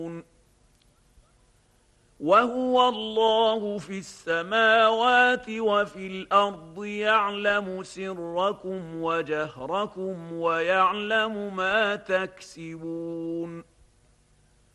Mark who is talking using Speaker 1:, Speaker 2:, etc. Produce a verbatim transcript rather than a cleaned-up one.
Speaker 1: وهو الله في السماوات وفي الأرض يعلم سركم وجهركم ويعلم ما تكسبون